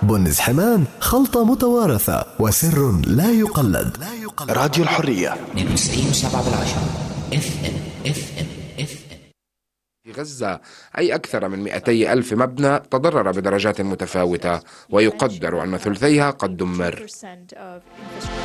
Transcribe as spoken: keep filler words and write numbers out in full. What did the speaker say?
بنز حمان، خلطة متوارثة وسر لا يقلد. راديو الحرية اثنين وتسعين وسبعة بالعشرة اف ام اف ام اف ام. في غزة أي أكثر من مئتي ألف مبنى تضرر بدرجات متفاوتة، ويقدر أن ثلثيها قد دمر.